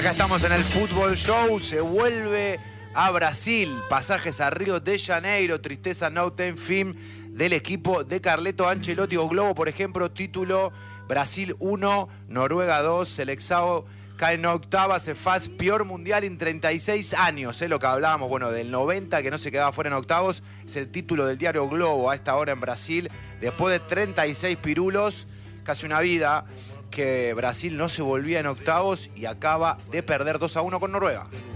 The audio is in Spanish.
Acá estamos en el Fútbol Show, se vuelve a Brasil, pasajes a Río de Janeiro, tristeza no ten fin del equipo de Carleto Ancelotti. O Globo, por ejemplo, título Brasil 1, Noruega 2, Seleção cae en octavas, se faz peor mundial en 36 años, lo que hablábamos, bueno, del 90 que no se quedaba fuera en octavos, es el título del diario Globo a esta hora en Brasil, después de 36 pirulos, casi una vida, que Brasil no se volvía en octavos y acaba de perder 2-1 con Noruega.